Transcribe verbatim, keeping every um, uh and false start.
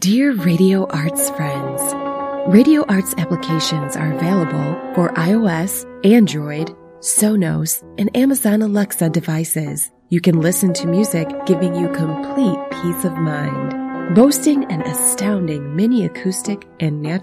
Dear Radio Arts friends, Radio Arts applications are available for iOS, Android, Sonos, and Amazon Alexa devices. You can listen to music giving you complete peace of mind. Boasting an astounding mini acoustic and natural